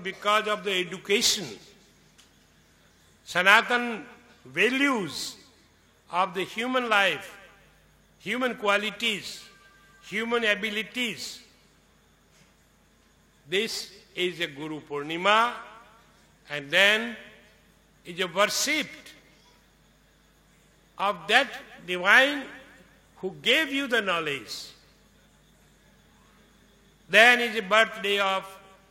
because of the education. Sanatan values of the human life, human qualities, human abilities. This is a Guru Purnima, and then is a worship of that divine who gave you the knowledge. Then is the birthday of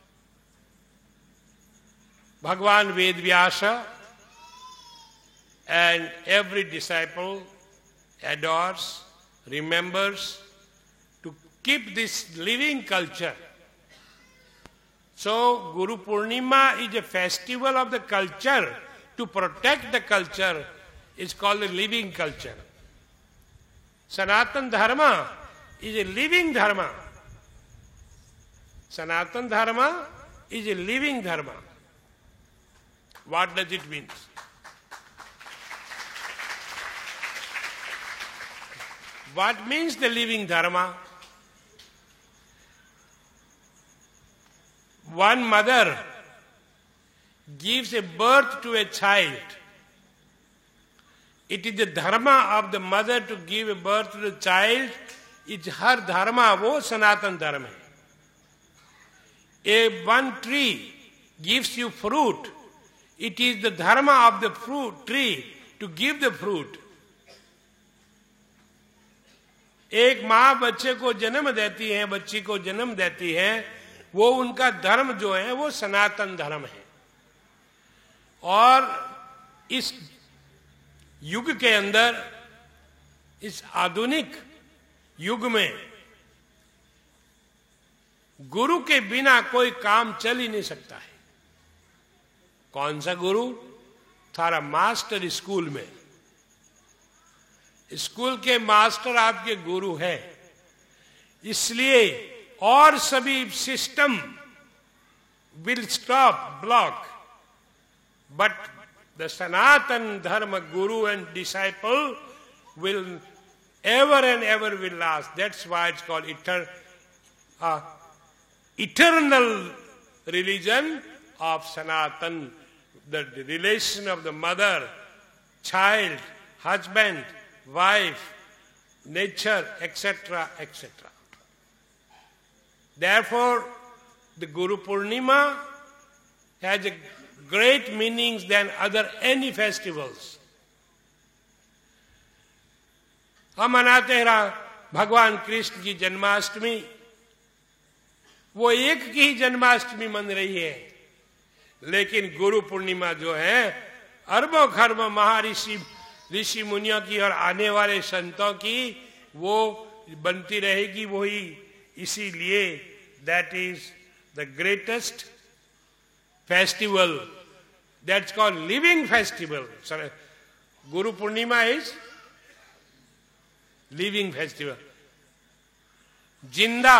Bhagwan Vedvyasa, and every disciple adores, remembers to keep this living culture. So Guru Purnima is a festival of the culture. To protect the culture is called a living culture. Sanatan Dharma is a living dharma. Sanatan Dharma is a living dharma. What does it mean? What means the living dharma? One mother gives a birth to a child. It is the dharma of the mother to give a birth to the child. It's her dharma, wo Sanatan Dharma hai. One tree gives you fruit. It is the dharma of the fruit tree to give the fruit. एक माँ बच्चे को जन्म देती है, बच्ची को जन्म देती है, वो उनका धर्म जो है वो सनातन धर्म है. और इस युग के अंदर, इस आधुनिक युग में गुरु के बिना कोई काम चल ही नहीं सकता है. कौन सा गुरु? थारा मास्टर स्कूल में. स्कूल के मास्टर आपके गुरु है. इसलिए और सभी system will stop, block, but the Sanatan Dharma Guru and disciple will ever and ever will last. That's why it's called eternal religion of Sanatan. The relation of the mother, child, husband, wife, nature, etc., etc. Therefore, the Guru Purnima has a great meanings than other any festivals. हम मनाते हैं भगवान कृष्ण की जन्माष्टमी. वो एक की ही जन्माष्टमी मन रही है, लेकिन गुरु पूर्णिमा जो है अरबों खरबों महर्षि ऋषि मुनियों की और आने वाले संतों की वो बनती रहेगी. वही इसीलिए that is the greatest festival. That's called living festival. Sorry. Guru Purnima is living festival. जिंदा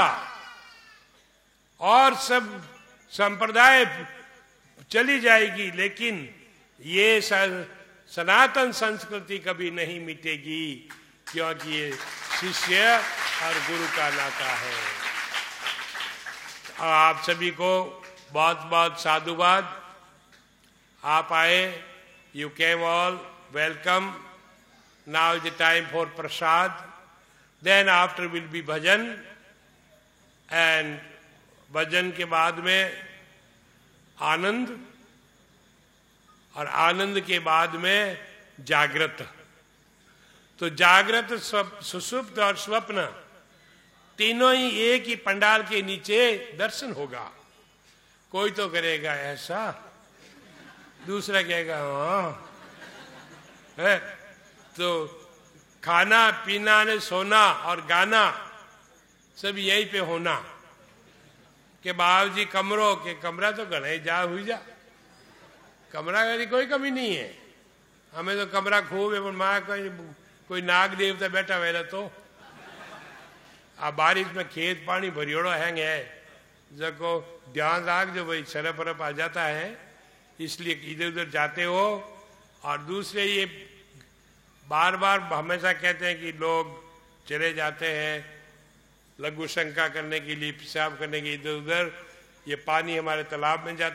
और सब संप्रदाय चली जाएगी, लेकिन ये सनातन संस्कृति कभी नहीं मिटेगी, क्योंकि ये शिष्य और गुरु का नाता है. आप सभी को बहुत बहुत साधुवाद. आप आए, you came all, welcome. Now is the time for prasad. Then after will be bhajan, and भजन के बाद में आनंद, और आनंद के बाद में जागृत. तो जागृत, सुषुप्त और स्वप्न तीनों ही एक ही पंडाल के नीचे दर्शन होगा. कोई तो करेगा ऐसा, दूसरा कहेगा हाँ है. तो खाना पीना ने सोना और गाना सब यही पे होना. के बाबूजी कमरों के कमरा तो गणे जा हुई जा. कमरा की कोई कमी नहीं है. हमें तो कमरा खूब है, पर माँ कोई नाग देवता बैठा हुआ तो आ बारिश में खेत पानी भरियोड़ो हैंग है. जको ध्यान राख जो भाई सरफ वरफ आ जाता है, इसलिए इधर उधर जाते हो. और दूसरे ये बार बार हमेशा कहते हैं कि लोग चले जाते हैं लघु शंका करने के लिए, पेशाब करने के इधर उधर. ये पानी हमारे तालाब में जाता